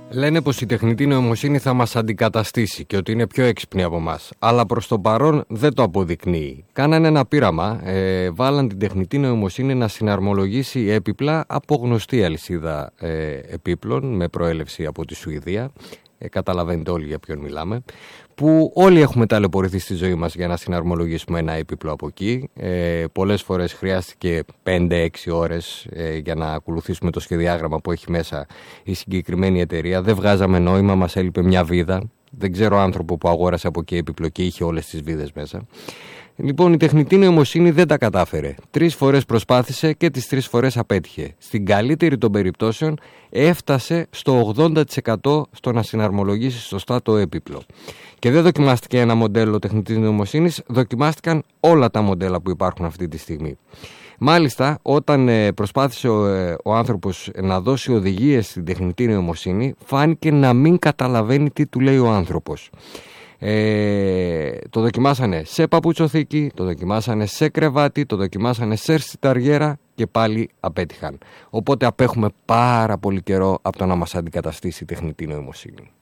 Λένε πως η τεχνητή νοημοσύνη θα μας αντικαταστήσει και ότι είναι πιο έξυπνη από μας. Αλλά προς το παρόν δεν το αποδεικνύει. Κάνανε ένα πείραμα, βάλαν την τεχνητή νοημοσύνη να συναρμολογήσει έπιπλα από γνωστή αλυσίδα επίπλων με προέλευση από τη Σουηδία. Καταλαβαίνετε όλοι για ποιον μιλάμε, που όλοι έχουμε ταλαιπωρηθεί στη ζωή μας για να συναρμολογήσουμε ένα έπιπλο από εκεί. Πολλές φορές χρειάστηκε 5-6 ώρες για να ακολουθήσουμε το σχεδιάγραμμα που έχει μέσα η συγκεκριμένη εταιρεία. Δεν βγάζαμε νόημα, μας έλειπε μια βίδα. Δεν ξέρω άνθρωπο που αγόρασε από εκεί έπιπλο και είχε όλες τις βίδες μέσα. Λοιπόν, η τεχνητή νοημοσύνη δεν τα κατάφερε. 3 φορές προσπάθησε και τις 3 φορές απέτυχε. Στην καλύτερη των περιπτώσεων έφτασε στο 80% στο να συναρμολογήσει σωστά το έπιπλο. Και δεν δοκιμάστηκε ένα μοντέλο τεχνητής νοημοσύνης, δοκιμάστηκαν όλα τα μοντέλα που υπάρχουν αυτή τη στιγμή. Μάλιστα, όταν προσπάθησε ο άνθρωπος να δώσει οδηγίες στην τεχνητή νοημοσύνη, φάνηκε να μην καταλαβαίνει τι του λέει ο άνθρωπος. Το δοκιμάσανε σε παπουτσοθήκη, το δοκιμάσανε σε κρεβάτι, το δοκιμάσανε σε σιταριέρα και πάλι απέτυχαν. Οπότε απέχουμε πάρα πολύ καιρό από το να μας αντικαταστήσει η τεχνητή νοημοσύνη.